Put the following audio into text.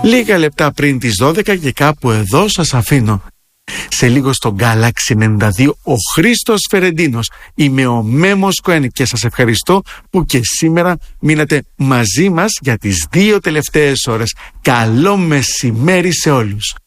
Λίγα λεπτά πριν τις 12 και κάπου εδώ σας αφήνω. Σε λίγο στο Galaxy 92 ο Χρήστος Φερεντίνος. Είμαι ο Μέμος Κοέν και σας ευχαριστώ που και σήμερα μείνατε μαζί μας για τις 2 τελευταίες ώρες. Καλό μεσημέρι σε όλους.